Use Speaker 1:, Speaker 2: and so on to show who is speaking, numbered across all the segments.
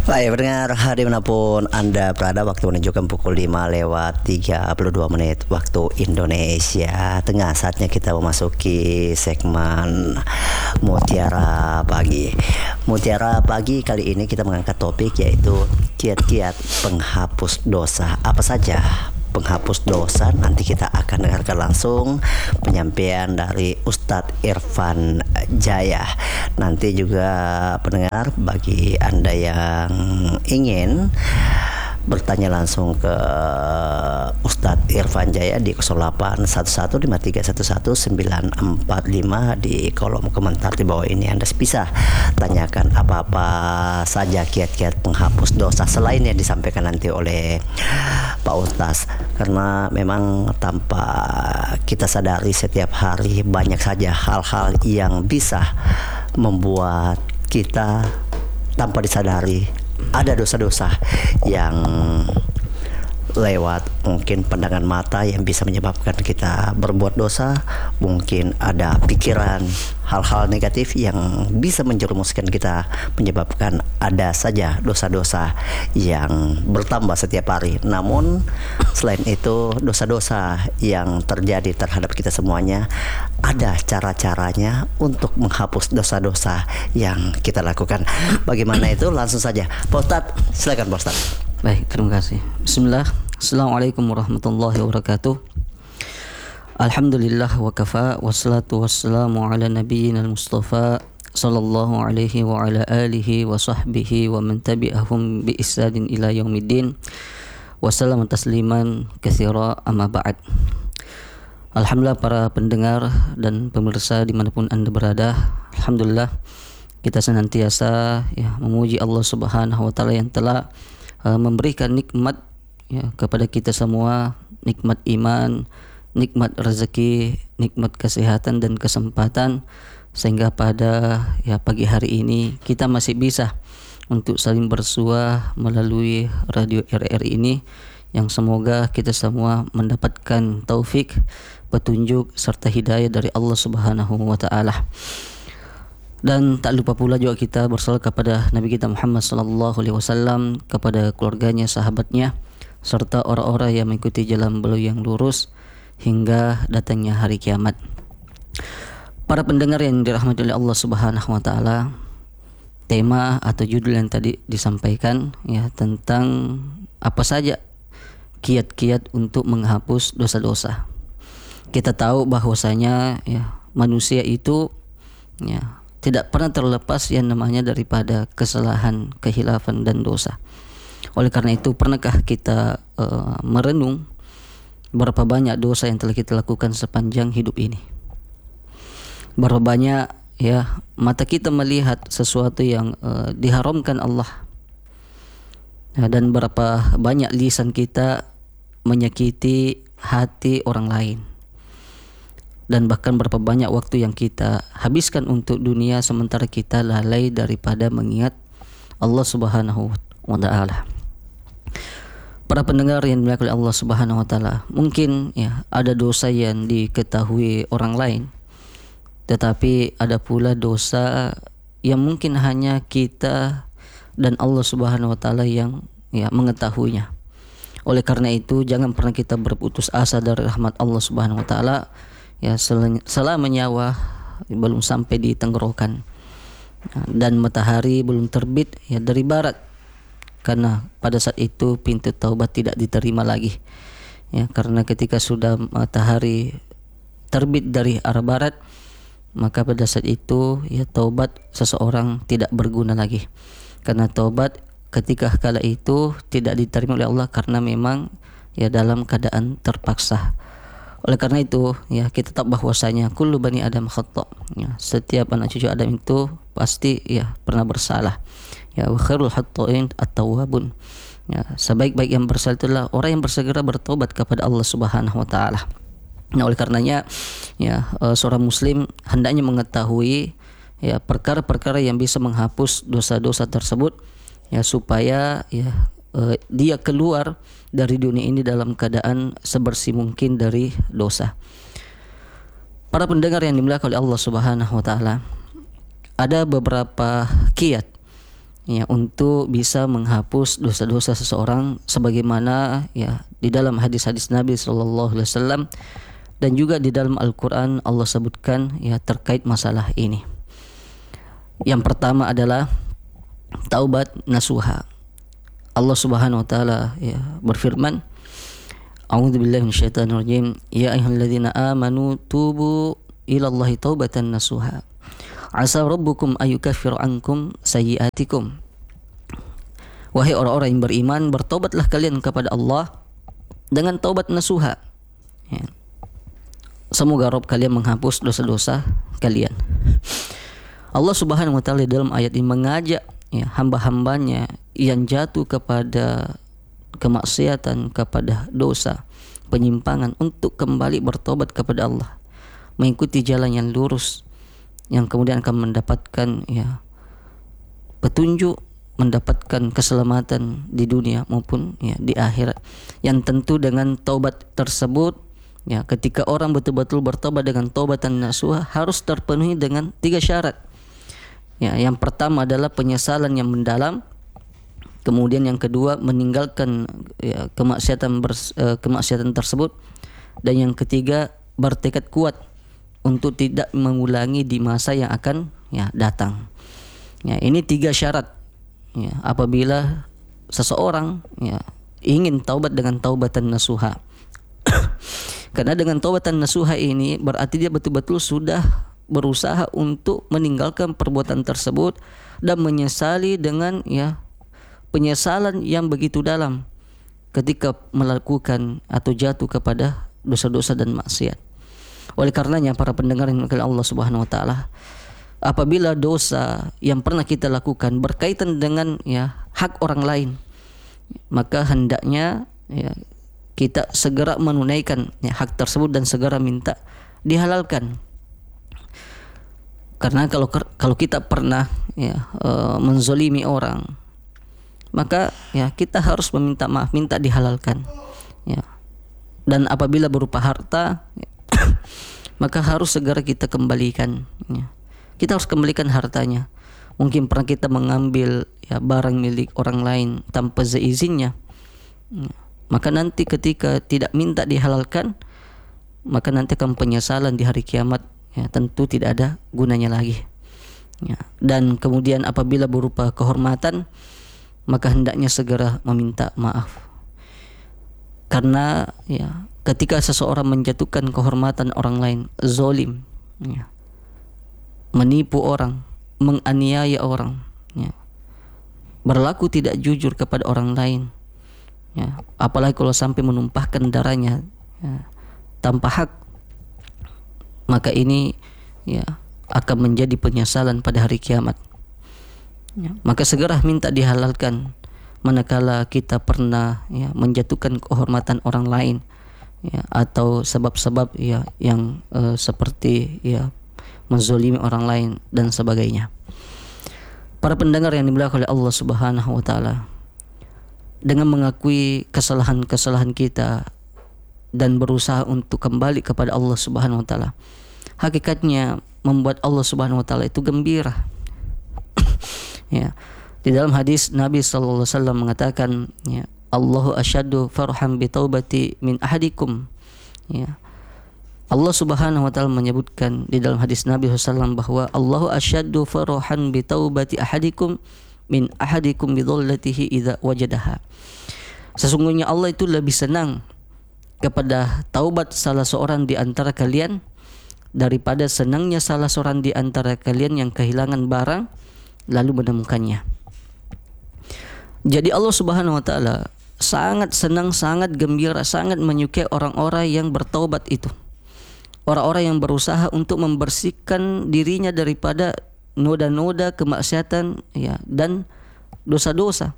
Speaker 1: Baik, pendengar dimanapun Anda berada, waktu menunjukkan pukul 5 lewat 32 menit waktu Indonesia Tengah. Saatnya kita memasuki segmen Mutiara Pagi. Mutiara Pagi kali ini kita mengangkat topik yaitu kiat-kiat penghapus dosa. Apa saja penghapus dosa? Nanti kita akan dengarkan langsung penyampaian dari Ustadz Irfan Jaya. Nanti juga pendengar, bagi Anda yang ingin bertanya langsung ke Ustadz Irfan Jaya di 081153111945 di kolom komentar di bawah ini. Anda bisa tanyakan apa-apa saja kiat-kiat penghapus dosa selain yang disampaikan nanti oleh Pak Ustadz, karena memang tanpa kita sadari setiap hari banyak saja hal-hal yang bisa membuat kita tanpa disadari ada dosa-dosa yang lewat mungkin pandangan mata yang bisa menyebabkan kita berbuat dosa. Mungkin ada pikiran hal-hal negatif yang bisa menjerumuskan kita, menyebabkan ada saja dosa-dosa yang bertambah setiap hari. Namun selain itu, dosa-dosa yang terjadi terhadap kita semuanya, ada cara-caranya untuk menghapus dosa-dosa yang kita lakukan. Bagaimana itu? Langsung saja Pak Ustadz, silakan Pak Ustadz.
Speaker 2: Baik, terima kasih. Bismillah. Assalamualaikum warahmatullahi wabarakatuh. Alhamdulillah wa kafa, wassalatu wassalamu ala nabiyyina al-mustafa sallallahu alaihi wa ala alihi wa sahbihi wa man tabi'ahum bi ihsanin ila yaumiddin. Wassalamu tasliman katsira, amma ba'd. Alhamdulillah para pendengar dan pemirsa dimanapun Anda berada, alhamdulillah kita senantiasa memuji Allah Subhanahu wa taala yang telah memberikan nikmat kepada kita semua, nikmat iman, nikmat rezeki, nikmat kesehatan dan kesempatan, sehingga pada pagi hari ini kita masih bisa untuk saling bersua melalui radio RRI ini, yang semoga kita semua mendapatkan taufik, petunjuk serta hidayah dari Allah Subhanahu wa taala. Dan tak lupa pula juga kita bersalawat kepada Nabi kita Muhammad sallallahu alaihi wasallam, kepada keluarganya, sahabatnya, serta orang-orang yang mengikuti jalan beliau yang lurus hingga datangnya hari kiamat. Para pendengar yang dirahmati oleh Allah Subhanahu wa taala, tema atau judul yang tadi disampaikan tentang apa saja kiat-kiat untuk menghapus dosa-dosa. Kita tahu bahwasanya manusia itu tidak pernah terlepas yang namanya daripada kesalahan, khilafan dan dosa. Oleh karena itu, pernahkah kita merenung berapa banyak dosa yang telah kita lakukan sepanjang hidup ini? Berapa banyak mata kita melihat sesuatu yang diharamkan Allah, dan berapa banyak lisan kita menyakiti hati orang lain, dan bahkan berapa banyak waktu yang kita habiskan untuk dunia sementara kita lalai daripada mengingat Allah Subhanahu wa taala. Para pendengar yang dimuliakan oleh Allah Subhanahu wa taala, mungkin ada dosa yang diketahui orang lain, tetapi ada pula dosa yang mungkin hanya kita dan Allah Subhanahu wa taala yang mengetahuinya. Oleh karena itu, jangan pernah kita berputus asa dari rahmat Allah Subhanahu wa taala selama nyawa belum sampai di tenggorokan dan matahari belum terbit dari barat, karena pada saat itu pintu taubat tidak diterima lagi. Karena ketika sudah matahari terbit dari arah barat, maka pada saat itu taubat seseorang tidak berguna lagi, karena taubat ketika kala itu tidak diterima oleh Allah karena memang dalam keadaan terpaksa. Oleh karena itu kita tahu bahwasanya kullu bani Adam khata', setiap anak cucu Adam itu pasti pernah bersalah. Wa khairul khata'in at-tawwabun, sebaik-baik yang bersalah itulah orang yang bersegera bertobat kepada Allah Subhanahu wa taala. Oleh karenanya seorang muslim hendaknya mengetahui perkara-perkara yang bisa menghapus dosa-dosa tersebut, supaya dia keluar dari dunia ini dalam keadaan sebersih mungkin dari dosa. Para pendengar yang dimuliakan oleh Allah Subhanahu wa taala, ada beberapa kiat ya untuk bisa menghapus dosa-dosa seseorang, sebagaimana ya di dalam hadis-hadis Nabi sallallahu alaihi wasallam dan juga di dalam Al-Qur'an Allah sebutkan ya terkait masalah ini. Yang pertama adalah taubat nasuha. Allah Subhanahu wa taala ya berfirman, A'udzubillahi minasyaitonirrajim, ya ayyuhalladzina amanu tubu ilallahi taubatan nasuha. Asa rabbukum ayyukaffir ankum sayyi'atikum. Wahai orang-orang yang beriman, bertobatlah kalian kepada Allah dengan taubat nasuha. Ya. Semoga Rabb kalian menghapus dosa-dosa kalian. Allah Subhanahu wa taala dalam ayat ini mengajak ya hamba-hambanya yang jatuh kepada kemaksiatan, kepada dosa, penyimpangan untuk kembali bertobat kepada Allah, mengikuti jalan yang lurus, yang kemudian akan mendapatkan ya petunjuk, mendapatkan keselamatan di dunia maupun ya di akhirat. Yang tentu dengan taubat tersebut ya, ketika orang betul-betul bertobat dengan taubatan nasuha, harus terpenuhi dengan 3 syarat. Ya, yang pertama adalah penyesalan yang mendalam. Kemudian yang kedua meninggalkan ya, kemaksiatan tersebut. Dan yang ketiga bertekad kuat untuk tidak mengulangi di masa yang akan ya datang. Ya, ini 3 syarat. Ya, apabila seseorang ya ingin taubat dengan taubatan nasuha. Karena dengan taubatan nasuha ini berarti dia betul-betul sudah berusaha untuk meninggalkan perbuatan tersebut dan menyesali dengan ya penyesalan yang begitu dalam ketika melakukan atau jatuh kepada dosa-dosa dan maksiat. Oleh karenanya para pendengar yang dimuliakan Allah Subhanahu wa taala, apabila dosa yang pernah kita lakukan berkaitan dengan ya hak orang lain, maka hendaknya ya kita segera menunaikan ya, hak tersebut dan segera minta dihalalkan. Karena kalau kita pernah ya menzolimi orang, maka ya kita harus meminta maaf, minta dihalalkan. Ya. Dan apabila berupa harta, ya, maka harus segera kita kembalikan. Ya. Kita harus kembalikan hartanya. Mungkin pernah kita mengambil ya barang milik orang lain tanpa seizinnya. Ya. Maka nanti ketika tidak minta dihalalkan, maka nanti akan penyesalan di hari kiamat. Ya, tentu tidak ada gunanya lagi. Ya. Dan kemudian apabila berupa kehormatan, maka hendaknya segera meminta maaf. Karena ya ketika seseorang menjatuhkan kehormatan orang lain, zolim, ya, menipu orang, menganiaya orang, ya, berlaku tidak jujur kepada orang lain, ya, apalagi kalau sampai menumpahkan darahnya ya, tanpa hak, maka ini ya akan menjadi penyesalan pada hari kiamat. Ya, maka segera minta dihalalkan manakala kita pernah ya menjatuhkan kehormatan orang lain ya, atau sebab-sebab ya yang seperti ya menzolimi orang lain dan sebagainya. Para pendengar yang dimuliakan oleh Allah Subhanahu wa taala, dengan mengakui kesalahan-kesalahan kita dan berusaha untuk kembali kepada Allah Subhanahu wa taala, hakikatnya membuat Allah Subhanahu wa taala itu gembira. Ya, di dalam hadis Nabi sallallahu alaihi wasallam mengatakan ya, Allahu asyaddu farhan bi taubati min ahadikum. Ya. Allah Subhanahu wa taala menyebutkan di dalam hadis Nabi sallallahu alaihi wasallam bahwa Allahu asyaddu farhan bi taubati ahadikum min ahadikum bi dhallatihi idza wajadaha. Sesungguhnya Allah itu lebih senang kepada taubat salah seorang di antara kalian daripada senangnya salah seorang di antara kalian yang kehilangan barang lalu menemukannya. Jadi Allah Subhanahu wa taala sangat senang, sangat gembira, sangat menyukai orang-orang yang bertaubat itu. Orang-orang yang berusaha untuk membersihkan dirinya daripada noda-noda kemaksiatan ya dan dosa-dosa.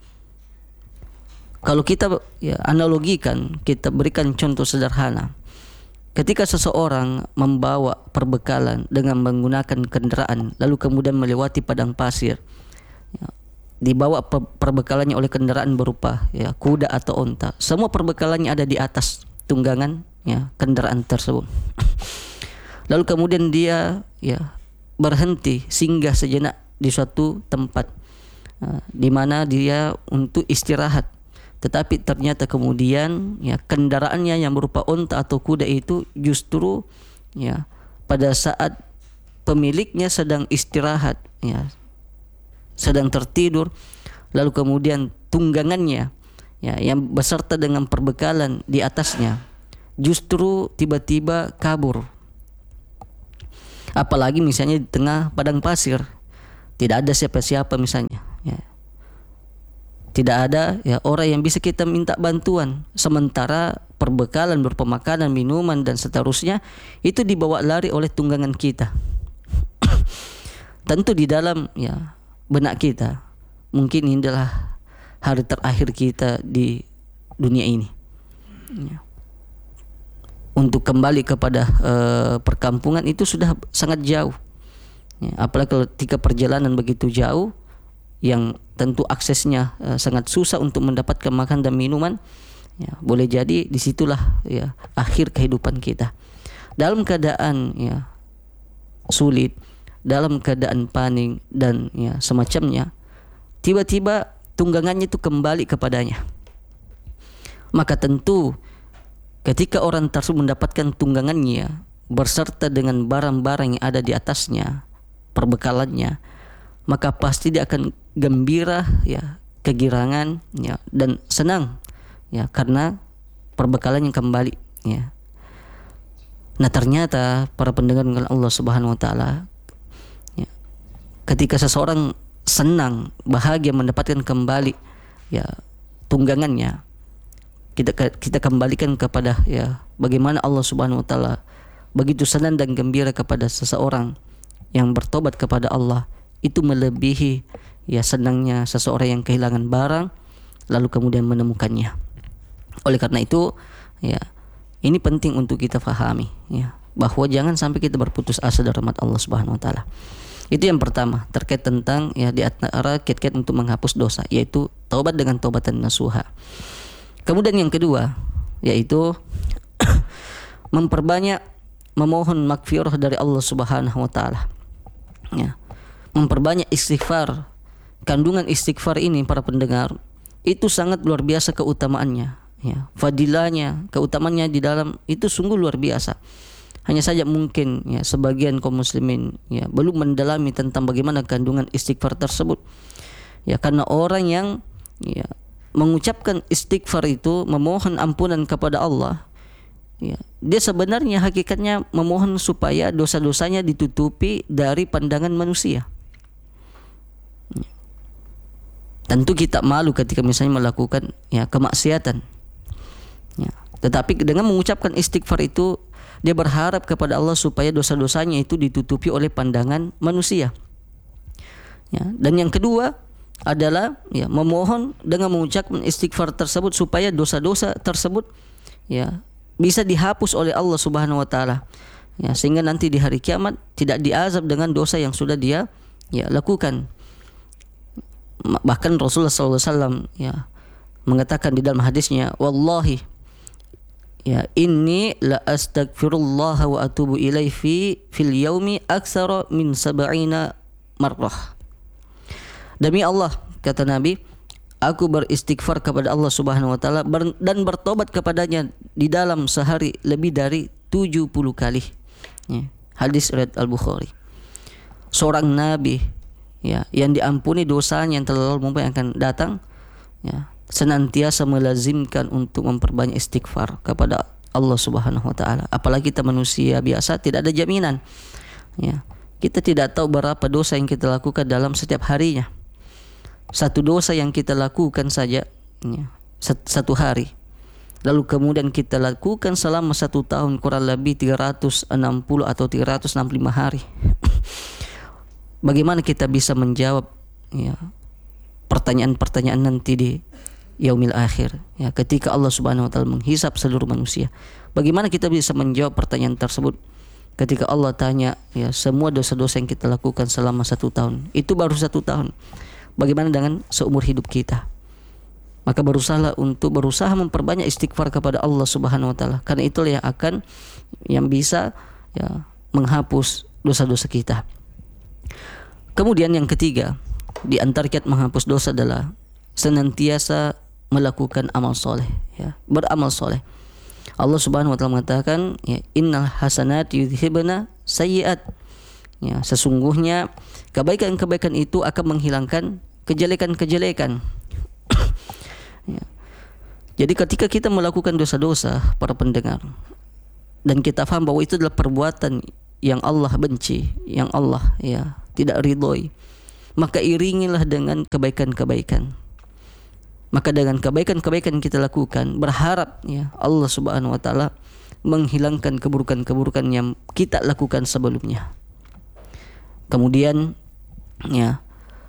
Speaker 2: Kalau kita ya analogikan, kita berikan contoh sederhana. Ketika seseorang membawa perbekalan dengan menggunakan kendaraan lalu kemudian melewati padang pasir, ya, dibawa perbekalannya oleh kendaraan berupa ya kuda atau onta. Semua perbekalannya ada di atas tunggangan ya kendaraan tersebut. Lalu kemudian dia ya berhenti singgah sejenak di suatu tempat. di mana dia untuk istirahat, tetapi ternyata kemudian ya kendaraannya yang berupa unta atau kuda itu justru ya pada saat pemiliknya sedang istirahat, ya sedang tertidur, lalu kemudian tunggangannya ya yang beserta dengan perbekalan di atasnya justru tiba-tiba kabur. Apalagi misalnya di tengah padang pasir, tidak ada siapa-siapa misalnya, ya. Tidak ada ya orang yang bisa kita minta bantuan, sementara perbekalan berupa makanan, minuman dan seterusnya itu dibawa lari oleh tunggangan kita. Tentu di dalam ya benak kita mungkin ini adalah hari terakhir kita di dunia ini, ya. Untuk kembali kepada perkampungan itu sudah sangat jauh, ya, apalagi ketika perjalanan begitu jauh yang tentu aksesnya sangat susah untuk mendapatkan makan dan minuman, ya, boleh jadi disitulah ya akhir kehidupan kita dalam keadaan ya sulit, dalam keadaan panik dan ya semacamnya. Tiba-tiba tunggangannya itu kembali kepadanya, maka tentu ketika orang tersebut mendapatkan tunggangannya berserta dengan barang-barang yang ada di atasnya, perbekalannya, maka pasti dia akan gembira ya, kegirangan ya, dan senang ya karena perbekalannya kembali, ya. Nah, ternyata para pendengar Allah Subhanahu wa taala, ya, ketika seseorang senang, bahagia mendapatkan kembali ya tunggangannya, kita kembalikan kepada ya bagaimana Allah Subhanahu wa taala begitu senang dan gembira kepada seseorang yang bertobat kepada Allah, itu melebihi ya senangnya seseorang yang kehilangan barang lalu kemudian menemukannya. Oleh karena itu ya ini penting untuk kita fahami, ya, bahwa jangan sampai kita berputus asa dari rahmat Allah Subhanahu wa taala. Itu yang pertama terkait tentang ya di antara kiat-kiat untuk menghapus dosa, yaitu taubat dengan taubatan nasuha. Kemudian yang kedua yaitu memperbanyak memohon maghfirah dari Allah Subhanahu wa taala. Ya. Memperbanyak istighfar. Kandungan istighfar ini para pendengar itu sangat luar biasa keutamaannya, ya. Fadilahnya, keutamaannya di dalam itu sungguh luar biasa. Hanya saja mungkin ya sebagian kaum muslimin ya belum mendalami tentang bagaimana kandungan istighfar tersebut. Ya, karena orang yang ya mengucapkan istighfar itu memohon ampunan kepada Allah, ya, dia sebenarnya hakikatnya memohon supaya dosa-dosanya ditutupi dari pandangan manusia. Ya. Tentu kita malu ketika misalnya melakukan ya kemaksiatan. Ya. Tetapi dengan mengucapkan istighfar itu dia berharap kepada Allah supaya dosa-dosanya itu ditutupi oleh pandangan manusia. Ya. Dan yang kedua adalah ya memohon dengan mengucapkan istighfar tersebut supaya dosa-dosa tersebut ya bisa dihapus oleh Allah Subhanahu wa taala, ya, sehingga nanti di hari kiamat tidak diazab dengan dosa yang sudah dia ya lakukan. Bahkan Rasulullah SAW ya mengatakan di dalam hadisnya, wallahi ya inni la astaghfirullah wa atubu ilaihi fil yaumi aktsara min 70 marrah. Demi Allah, kata Nabi, aku beristighfar kepada Allah Subhanahu wa taala dan bertobat kepadanya di dalam sehari lebih dari 70 kali. Ya, hadis riwayat Al-Bukhari. Seorang nabi ya yang diampuni dosanya yang telah lalu yang akan datang, ya, senantiasa melazimkan untuk memperbanyak istighfar kepada Allah Subhanahu wa taala. Apalagi kita manusia biasa tidak ada jaminan. Ya, kita tidak tahu berapa dosa yang kita lakukan dalam setiap harinya. Satu dosa yang kita lakukan saja ya, satu hari, lalu kemudian kita lakukan selama 1 tahun, kurang lebih 360 atau 365 hari. Bagaimana kita bisa menjawab ya pertanyaan-pertanyaan nanti di yaumil akhir, ya, ketika Allah Subhanahu wa taala menghisap seluruh manusia? Bagaimana kita bisa menjawab pertanyaan tersebut ketika Allah tanya ya semua dosa-dosa yang kita lakukan selama 1 tahun? Itu baru 1 tahun. Bagaimana dengan seumur hidup kita? Maka berusaha memperbanyak istighfar kepada Allah Subhanahu wa taala, karena itulah yang bisa ya menghapus dosa-dosa kita. Kemudian yang ketiga di antara kiat menghapus dosa adalah senantiasa melakukan amal soleh, ya, beramal soleh. Allah Subhanahu wa taala mengatakan, ya, innal hasanati yudhibna sayyi'at. Ya, sesungguhnya kebaikan-kebaikan itu akan menghilangkan kejelekan-kejelekan. Ya. Jadi ketika kita melakukan dosa-dosa, para pendengar, dan kita faham bahwa itu adalah perbuatan yang Allah benci, yang Allah, ya, tidak ridhoi, maka iringilah dengan kebaikan-kebaikan. Maka dengan kebaikan-kebaikan kita lakukan, berharap, ya, Allah Subhanahu wa taala menghilangkan keburukan-keburukan yang kita lakukan sebelumnya. Kemudian, ya,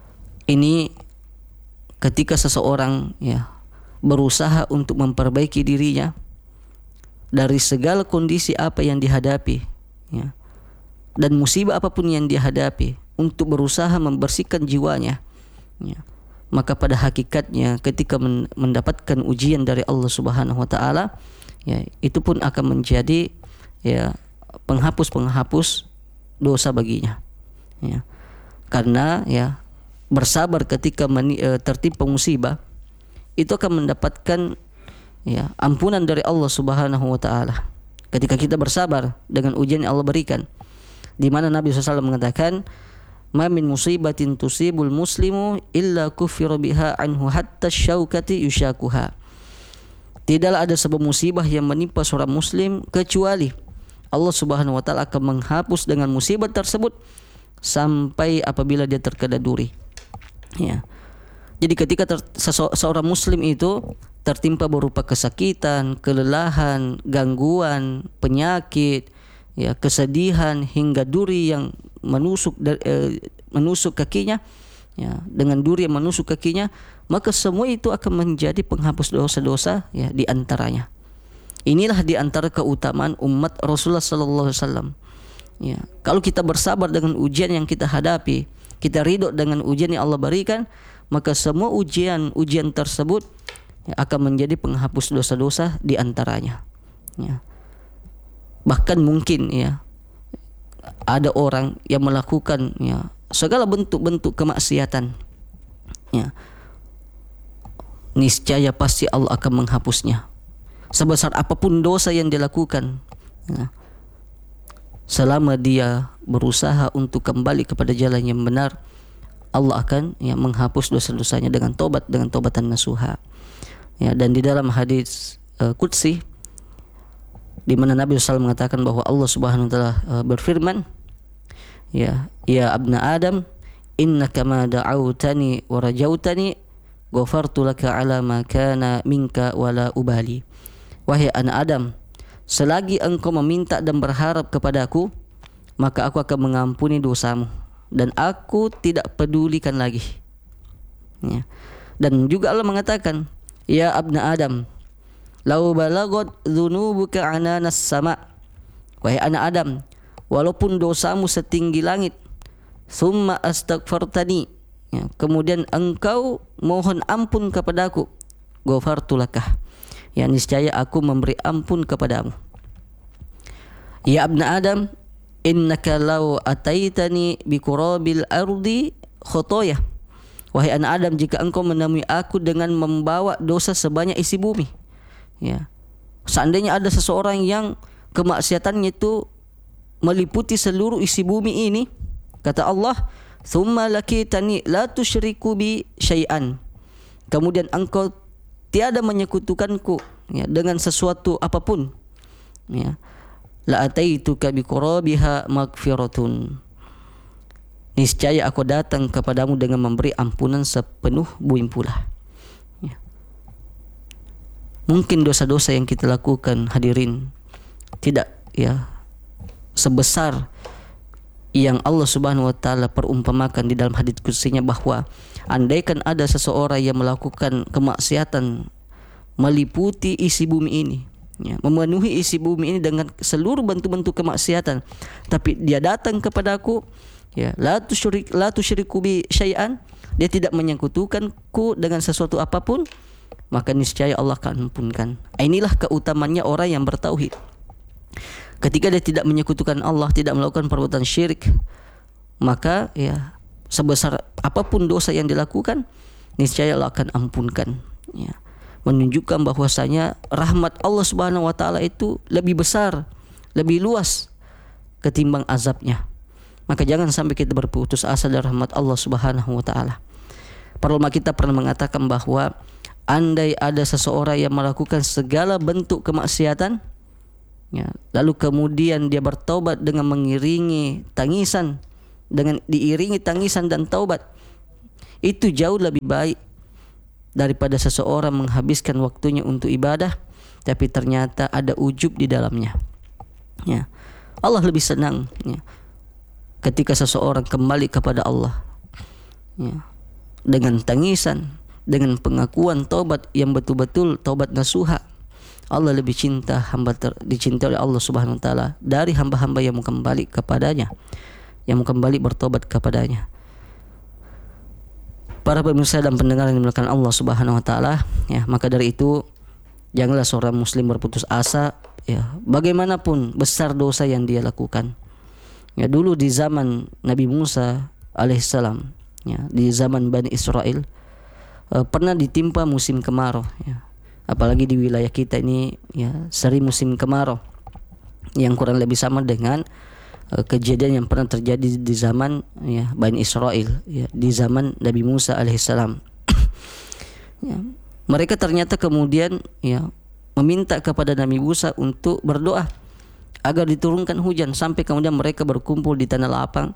Speaker 2: ini ketika seseorang, ya, berusaha untuk memperbaiki dirinya dari segala kondisi apa yang dihadapi, ya, dan musibah apapun yang dihadapi, untuk berusaha membersihkan jiwanya, ya, maka pada hakikatnya ketika mendapatkan ujian dari Allah Subhanahu wa taala, ya, itu pun akan menjadi, ya, penghapus dosa baginya, ya. Karena, ya, bersabar ketika tertimpa musibah itu akan mendapatkan, ya, ampunan dari Allah Subhanahu wa taala. Ketika kita bersabar dengan ujian yang Allah berikan, di mana Nabi SAW mengatakan, ma min musibatin tusibul muslimu illa kufira biha anhu hatta syaukati yushakuha. Tidaklah ada sebuah musibah yang menimpa seorang muslim kecuali Allah Subhanahu wa taala akan menghapus dengan musibah tersebut sampai apabila dia terkena duri. Ya. Jadi ketika seorang muslim itu tertimpa berupa kesakitan, kelelahan, gangguan, penyakit, ya, kesedihan hingga duri yang menusuk kakinya, ya, dengan duri yang menusuk kakinya, maka semua itu akan menjadi penghapus dosa-dosa, ya, di antaranya. Inilah di antara keutamaan umat Rasulullah sallallahu alaihi wasallam. Ya, kalau kita bersabar dengan ujian yang kita hadapi, kita ridho dengan ujian yang Allah berikan, maka semua ujian tersebut, ya, akan menjadi penghapus dosa-dosa di antaranya. Ya. Bahkan mungkin, ya, ada orang yang melakukan, ya, segala bentuk-bentuk kemaksiatan, ya, niscaya pasti Allah akan menghapusnya. Sebesar apapun dosa yang dilakukan, ya, selama dia berusaha untuk kembali kepada jalan yang benar, Allah akan, ya, menghapus dosa-dosanya dengan tobatan nasuha. Ya, dan di dalam hadis qudsi, di mana Nabi SAW mengatakan bahwa Allah Subhanahu wa taala berfirman, ya abna Adam, innaka ma da'autani wa rajautani ghafartu laka ala ma kana minka wala ubali. Wahai anak Adam, selagi engkau meminta dan berharap kepadaku, maka aku akan mengampuni dosamu dan aku tidak pedulikan lagi. Ya. Dan juga Allah mengatakan, ya abna Adam, lau balagot dzunubuka ananas sama. Wahai anak Adam, walaupun dosamu setinggi langit, summa astaghfartani, ya, kemudian engkau mohon ampun kepadaku, ghafartu lakah, ya, niscaya aku memberi ampun kepadamu. Ya abna Adam, innaka law ataitani biqurabil ardi khotoya. Wahai anak Adam, jika engkau menemui aku dengan membawa dosa sebanyak isi bumi, ya, seandainya ada seseorang yang kemaksiatannya itu meliputi seluruh isi bumi ini, kata Allah, thumma lakitani la tusyriku bi syai'an, kemudian engkau tiada menyekutukanku, ya, dengan sesuatu apapun, ya, la ataituka biqurabiha magfiratun, niscaya aku datang kepadamu dengan memberi ampunan sepenuh bumi pula. Ya. Mungkin dosa-dosa yang kita lakukan, hadirin, tidak, ya, sebesar yang Allah Subhanahu wa taala perumpamakan di dalam hadits qudsinya, bahwa andaikan ada seseorang yang melakukan kemaksiatan meliputi isi bumi ini, ya, memenuhi isi bumi ini dengan seluruh bentuk-bentuk kemaksiatan, tapi dia datang kepadaku, ya, la tusyriku bi syai'an, dia tidak menyekutukanku dengan sesuatu apapun, maka niscaya Allah akan ampunkan. Inilah keutamannya orang yang bertauhid. Ketika dia tidak menyekutukan Allah, tidak melakukan perbuatan syirik, maka, ya, sebesar apapun dosa yang dilakukan, niscaya Allah akan ampunkan. Ya. Menunjukkan bahwasanya rahmat Allah Subhanahu wa taala itu lebih besar, lebih luas ketimbang azabnya. Maka jangan sampai kita berputus asa dari rahmat Allah Subhanahu wa taala. Para ulama kita pernah mengatakan bahwa andai ada seseorang yang melakukan segala bentuk kemaksiatan, ya, lalu kemudian dia bertaubat dengan mengiringi tangisan, dengan diiringi tangisan dan taubat, itu jauh lebih baik daripada seseorang menghabiskan waktunya untuk ibadah tapi ternyata ada ujub di dalamnya. Ya. Allah lebih senang, ya, ketika seseorang kembali kepada Allah, ya, dengan tangisan, dengan pengakuan taubat yang betul-betul taubat nasuha. Allah lebih cinta dicintai oleh Allah Subhanahu wa taala dari hamba-hamba yang kembali kepadanya, yang kembali bertobat kepadanya. Para pemirsa dan pendengar yang dimuliakan Allah Subhanahu wa taala, ya, maka dari itu janganlah seorang muslim berputus asa, ya, bagaimanapun besar dosa yang dia lakukan. Ya, dulu di zaman Nabi Musa alaihissalam, ya, di zaman Bani Israel, pernah ditimpa musim kemarau, ya. Apalagi di wilayah kita ini, ya, sering musim kemarau yang kurang lebih sama dengan kejadian yang pernah terjadi di zaman, ya, Bani Israel, ya, di zaman Nabi Musa alaihissalam. Ya, mereka ternyata kemudian, ya, meminta kepada Nabi Musa untuk berdoa agar diturunkan hujan, sampai kemudian mereka berkumpul di tanah lapang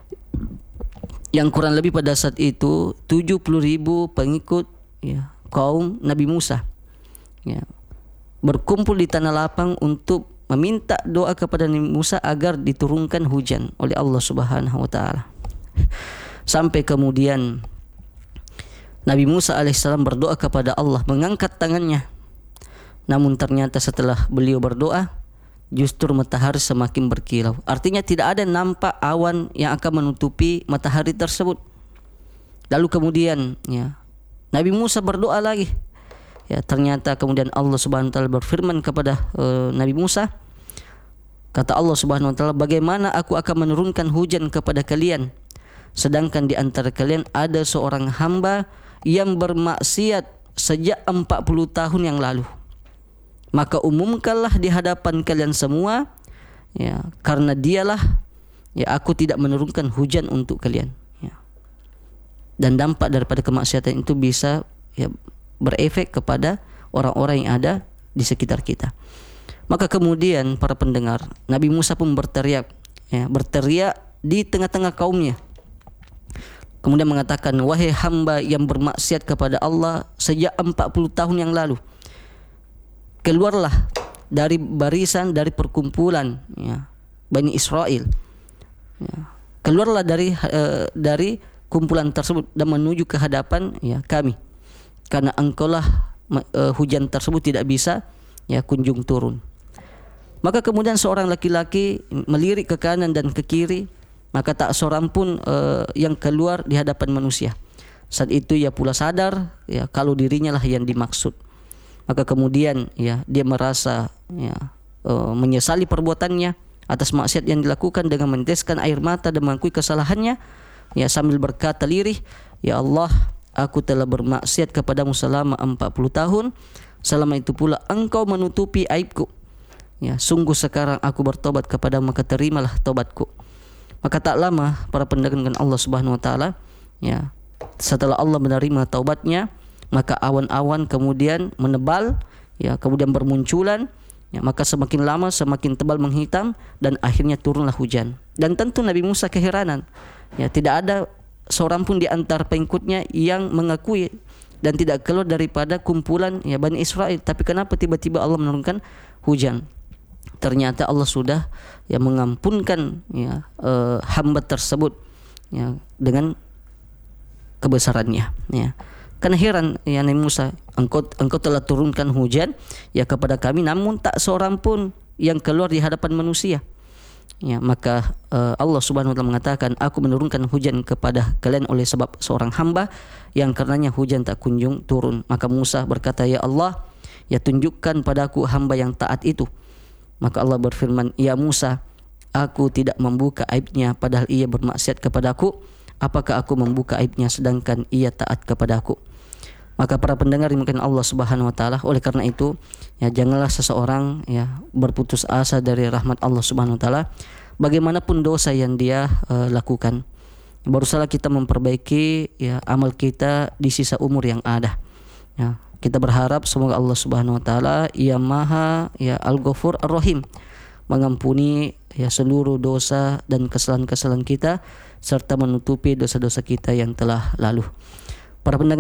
Speaker 2: yang kurang lebih pada saat itu 70.000 pengikut, ya, kaum Nabi Musa, ya, berkumpul di tanah lapang untuk meminta doa kepada Nabi Musa agar diturunkan hujan oleh Allah Subhanahu wa taala. Sampai kemudian Nabi Musa alaihissalam berdoa kepada Allah, mengangkat tangannya. Namun ternyata setelah beliau berdoa, justru matahari semakin berkilau. Artinya tidak ada nampak awan yang akan menutupi matahari tersebut. Lalu kemudian, ya, Nabi Musa berdoa lagi. Ya, ternyata kemudian Allah Subhanahu wa taala berfirman kepada Nabi Musa. Kata Allah Subhanahu wa taala, "Bagaimana aku akan menurunkan hujan kepada kalian sedangkan di antara kalian ada seorang hamba yang bermaksiat sejak 40 tahun yang lalu. Maka umumkanlah di hadapan kalian semua, ya, karena dialah, ya, aku tidak menurunkan hujan untuk kalian." Ya. Dan dampak daripada kemaksiatan itu bisa, ya, berefek kepada orang-orang yang ada di sekitar kita. Maka kemudian para pendengar, Nabi Musa pun berteriak, ya, berteriak di tengah-tengah kaumnya. Kemudian mengatakan, "Wahai hamba yang bermaksiat kepada Allah sejak 40 tahun yang lalu, keluarlah dari barisan, dari perkumpulan, ya, Bani Israel, ya, keluarlah dari kumpulan tersebut dan menuju ke hadapan, ya, kami, karena engkaulah hujan tersebut tidak bisa, ya, kunjung turun." Maka kemudian seorang laki-laki melirik ke kanan dan ke kiri, maka tak seorang pun yang keluar di hadapan manusia. Saat itu ia pula sadar, ya, kalau dirinya lah yang dimaksud. Maka kemudian, ya, dia merasa, ya, menyesali perbuatannya atas maksiat yang dilakukan dengan meneteskan air mata dan mengakui kesalahannya, ya, sambil berkata lirih, "Ya Allah, aku telah bermaksiat kepadamu selama 40 tahun. Selama itu pula engkau menutupi aibku. Ya, sungguh sekarang aku bertobat kepadamu, maka terimalah tobatku." Maka tak lama para pendengar dengan Allah Subhanahu wa taala, ya, setelah Allah menerima taubatnya, maka awan-awan kemudian menebal, ya, kemudian bermunculan, ya, maka semakin lama semakin tebal menghitam dan akhirnya turunlah hujan. Dan tentu Nabi Musa keheranan, ya, tidak ada seorang pun di antara pengikutnya yang mengakui dan tidak keluar daripada kumpulan, ya, Bani Israel. Tapi kenapa tiba-tiba Allah menurunkan hujan? Ternyata Allah sudah, ya, mengampunkan, ya, hamba tersebut, ya, dengan kebesarannya, ya. Karena heran, ya, Nabi Musa, engkau telah turunkan hujan, ya, kepada kami, namun tak seorang pun yang keluar di hadapan manusia. Ya, maka Allah Subhanahu wa taala mengatakan, "Aku menurunkan hujan kepada kalian oleh sebab seorang hamba yang karenanya hujan tak kunjung turun." Maka Musa berkata, "Ya Allah, ya, tunjukkan padaku hamba yang taat itu." Maka Allah berfirman, "Ya Musa, aku tidak membuka aibnya padahal ia bermaksiat kepadaku. apakah aku membuka aibnya sedangkan ia taat kepada aku? Maka para pendengar dimungkinkan Allah Subhanahu wa taala, oleh karena itu ya janganlah seseorang ya berputus asa dari rahmat Allah Subhanahu wa taala bagaimanapun dosa yang dia lakukan. Barusaha kita memperbaiki ya amal kita di sisa umur yang ada. Ya, kita berharap semoga Allah Subhanahu wa taala Ia Maha ya Al-Ghafur Ar-Rahim, mengampuni ya seluruh dosa dan kesalahan-kesalahan kita serta menutupi dosa-dosa kita yang telah lalu. Para pendengar